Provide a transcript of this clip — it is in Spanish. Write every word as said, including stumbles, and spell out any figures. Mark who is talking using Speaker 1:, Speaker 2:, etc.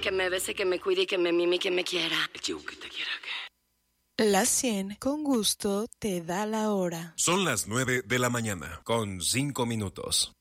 Speaker 1: Que me bese, que me cuide, que me mime, que me quiera.
Speaker 2: El chico que te quiera, ¿qué?
Speaker 3: Las cien con gusto te da la hora.
Speaker 4: Son las nueve de la mañana, con cinco minutos.